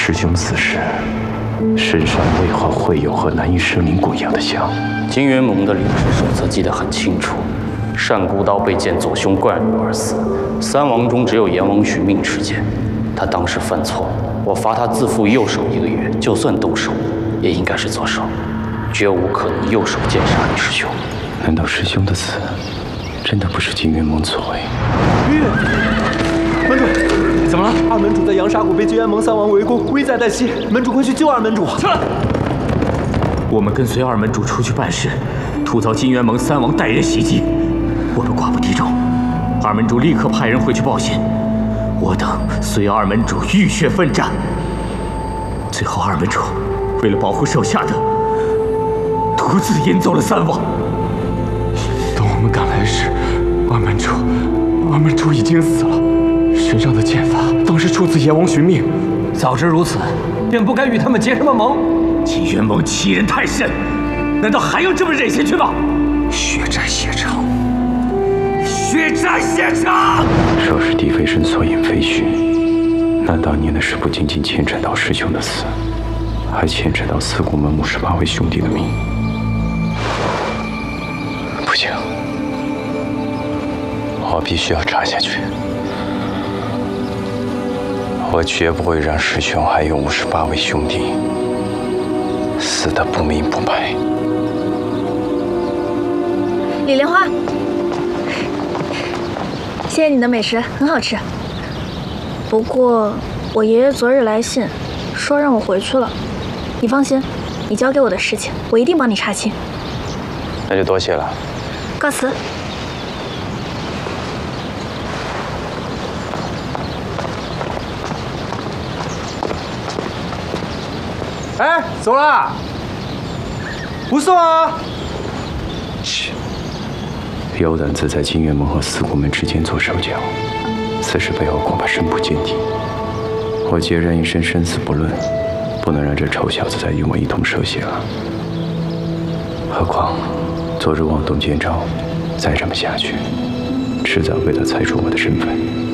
师兄此时身上为何会有和南阴生灵骨一样的像？ 金元盟的领事手册记得很清楚，单孤刀被剑左胸贯入而死，三王中只有阎王许命持剑。他当时犯错，我罚他自负右手1个月，就算动手，也应该是左手，绝无可能右手剑杀你师兄。 难道师兄的死真的不是金元盟所为？ 门主，怎么了？二门主在阳沙谷被金元盟3王围攻，危在旦夕。门主快去救二门主！ 去！我们跟随二门主出去办事，突遭金元盟3王带人袭击，我们寡不敌众。二门主立刻派人回去报信，我等随二门主浴血奋战。最后二门主为了保护手下的，独自引走了3王。 等我们赶来时，二门主已经死了，身上的剑法当时出自阎王寻命。 早知如此，便不该与他们结什么盟。金元盟欺人太甚，难道还要这么忍下去吗？血债血偿，血债血偿！ 若是帝飞神所言非虚，那当年的事不仅仅牵扯到师兄的死，还牵扯到四谷门58位兄弟的命。不行，我必须要查下去。我绝不会让师兄还有58位兄弟死得不明不白。 李莲花，谢谢你的美食，很好吃。不过我爷爷昨日来信，说让我回去了。你放心，你交给我的事情，我一定帮你查清。 那就多谢了。 告辞。 哎，走了，不送啊！ 切，有胆子在金元盟和四谷门之间做手脚，此事背后恐怕深不见底。我孑然一身，生死不论，不能让这臭小子再与我一同涉险了。何况昨日妄动奸招，再这么下去，迟早被他猜出我的身份。